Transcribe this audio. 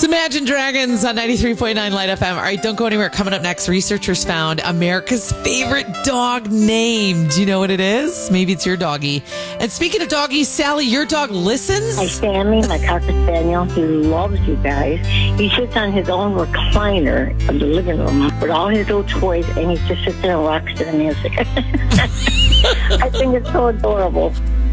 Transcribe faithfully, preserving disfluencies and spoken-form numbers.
Imagine Dragons on ninety-three point nine Light F M. All right, don't go anywhere. Coming up next, researchers found America's favorite dog name. Do you know what it is? Maybe it's your doggy. And speaking of doggies, Sally, your dog listens? My Sammy, my Cocker Spaniel, he loves you guys. He sits on his own recliner of the living room with all his little toys, and he just sits there and rocks to the music. I think it's so adorable.